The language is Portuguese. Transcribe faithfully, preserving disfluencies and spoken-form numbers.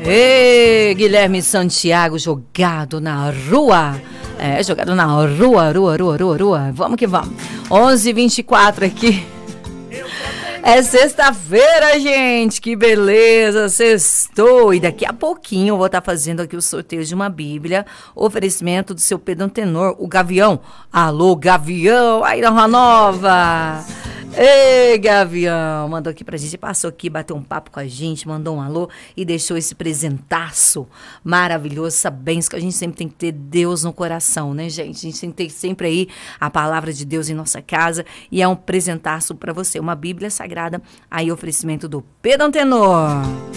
Ei, Guilherme Santiago, jogado na rua. É, jogado na rua, rua, rua, rua, rua. Vamos que vamos. onze e vinte e quatro aqui. É sexta-feira, gente, que beleza, sextou. E daqui a pouquinho eu vou estar fazendo aqui o sorteio de uma Bíblia, oferecimento do seu Pedro Antenor, o Gavião. Alô, Gavião, aí na Rua Nova. Ei, Gavião, mandou aqui pra gente, passou aqui, bateu um papo com a gente, mandou um alô e deixou esse presentaço maravilhoso, sabendo que a gente sempre tem que ter Deus no coração, né, gente? A gente tem que ter sempre aí a palavra de Deus em nossa casa e é um presentaço pra você, uma Bíblia Sagrada, aí oferecimento do Pedro Antenor.